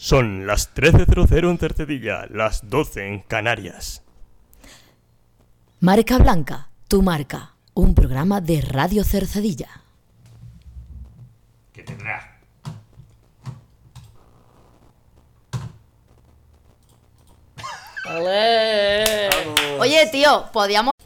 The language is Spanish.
Son las 13:00 en Cercedilla, las 12 en Canarias. Marca Blanca, tu marca. Un programa de Radio Cercedilla. ¿Qué tendrá? Oye, tío, podíamos